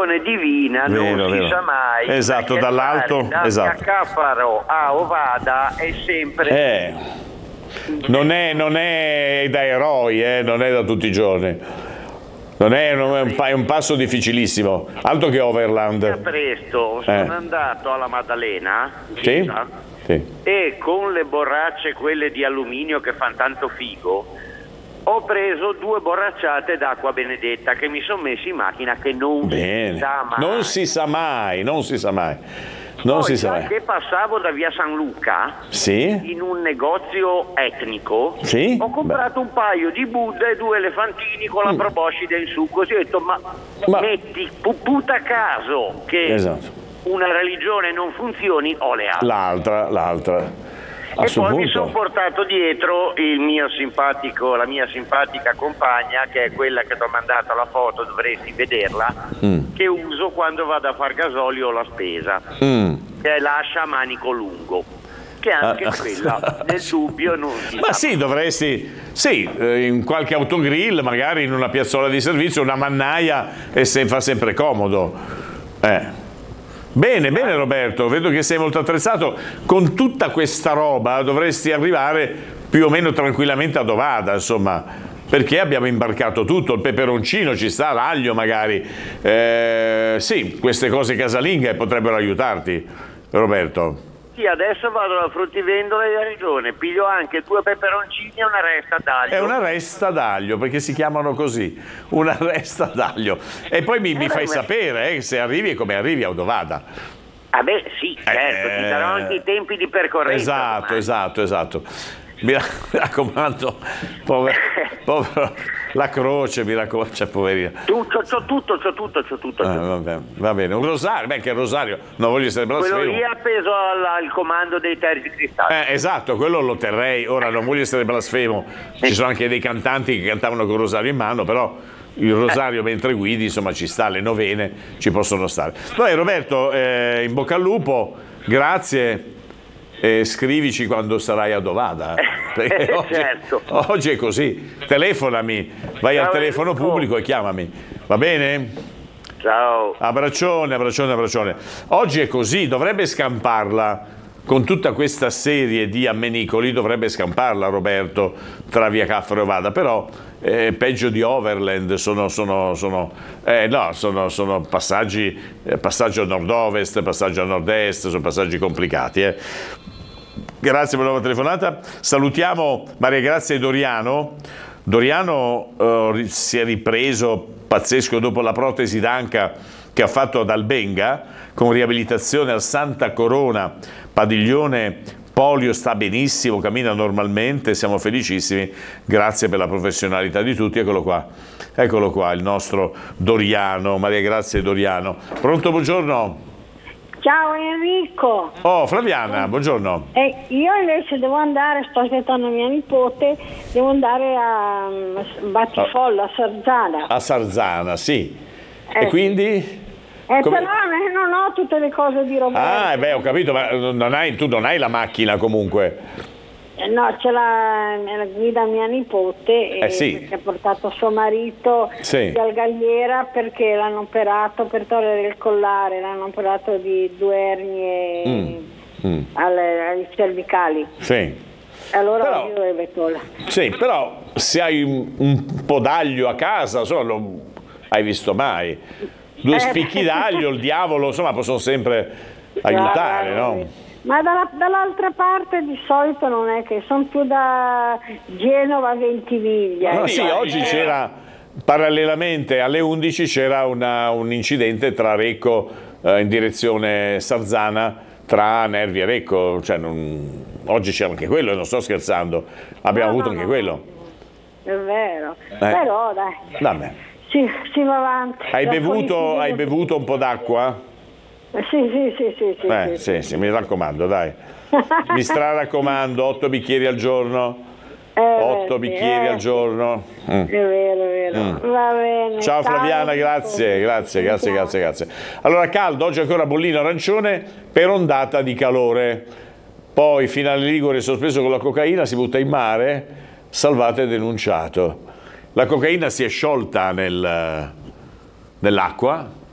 un'intuizione divina, non si sa mai. Esatto, dall'alto. Da Esatto. Via Caffaro a Ovada è sempre... Non è da eroi, non è da tutti i giorni. È un passo difficilissimo, altro che Overland. Presto sono andato alla Maddalena, Sì? e con le borracce, quelle di alluminio che fanno tanto figo, ho preso 2 borracciate d'acqua benedetta che mi sono messi in macchina, che non si sa mai. Non si sa mai. Poi, che passavo da via San Luca, in un negozio etnico, ho comprato un paio di Buddha e 2 elefantini con la proboscide in su, così ho detto ma metti puta caso che una religione non funzioni, o le altre. L'altra. E poi mi sono portato dietro la mia simpatica compagna, che è quella che ti ho mandato la foto, dovresti vederla, che uso quando vado a far gasolio o la spesa, che è l'ascia manico lungo, che anche quella nel dubbio non si sa. Ma sì, dovresti, in qualche autogrill, magari in una piazzola di servizio, una mannaia, e fa sempre comodo. Bene Roberto, vedo che sei molto attrezzato. Con tutta questa roba dovresti arrivare più o meno tranquillamente ad Ovada, insomma, perché abbiamo imbarcato tutto, il peperoncino ci sta, l'aglio magari. Sì, queste cose casalinghe potrebbero aiutarti, Roberto. Sì, adesso vado alla fruttivendola e hai ragione, piglio anche 2 peperoncini e una resta d'aglio. È una resta d'aglio, perché si chiamano così, una resta d'aglio. E poi mi fai sapere se arrivi e come arrivi a Ovada. Ah beh, sì, certo, ti darò anche i tempi di percorrenza. Esatto. Mi raccomando, povero, la croce, mi raccomando, poverina. C'ho tutto. Va bene, un rosario, che il rosario, non voglio essere blasfemo. Quello lì è appeso al comando dei terzi cristalli. Esatto, quello lo terrei, ora non voglio essere blasfemo, ci sono anche dei cantanti che cantavano con il rosario in mano, però il rosario mentre guidi, insomma, ci sta, le novene ci possono stare. Vai Roberto, in bocca al lupo, grazie. Scrivici quando sarai ad Ovada, perché oggi è così. Telefonami, vai al telefono pubblico e chiamami, va bene? Ciao. Abbraccione. Oggi è così, dovrebbe scamparla con tutta questa serie di ammenicoli, dovrebbe scamparla Roberto tra via Caffaro e Ovada, però peggio di Overland, sono passaggi, passaggio a nord-ovest, passaggio a nord-est, sono passaggi complicati. Grazie per la nuova telefonata. Salutiamo Maria Grazia e Doriano. Doriano si è ripreso pazzesco dopo la protesi d'anca che ha fatto ad Albenga, con riabilitazione al Santa Corona, padiglione polio, sta benissimo, cammina normalmente, siamo felicissimi, grazie per la professionalità di tutti. Eccolo qua il nostro Doriano, Maria Grazia e Doriano. Pronto, buongiorno. Ciao Enrico. Oh, Flaviana, buongiorno. Io invece devo andare, sto aspettando mia nipote, devo andare a Battifolla, a Sarzana. A Sarzana, sì. E quindi? Però non ho tutte le cose di Roberto. Ho capito, ma tu non hai la macchina comunque. No, c'è la guida mia nipote che ha portato suo marito dal Galliera perché l'hanno operato per togliere il collare, l'hanno operato di 2 ernie alle cervicali. Sì. Allora oggi dovrebbe togliere. Sì, però se hai un po' d'aglio a casa, insomma, non hai visto mai. 2 spicchi d'aglio, il diavolo, insomma, possono sempre aiutare, no? Ma dall'altra parte di solito non è che sono più da Genova a Ventimiglia. No, sì, oggi c'era, parallelamente alle 11 c'era un incidente tra Recco in direzione Sarzana, tra Nervi e Recco, oggi c'è anche quello, non sto scherzando, abbiamo avuto anche quello. È vero, però dai. Vabbè. Si va avanti. Hai bevuto un po' d'acqua? Sì, mi raccomando, dai. Mi raccomando, 8 bicchieri al giorno. 8 bicchieri al giorno. È vero. Va bene. Ciao Flaviana, grazie. Allora, caldo, oggi ancora bollino arancione per ondata di calore. Poi finale Ligure sospeso con la cocaina, si butta in mare, salvato e denunciato. La cocaina si è sciolta nell'acqua.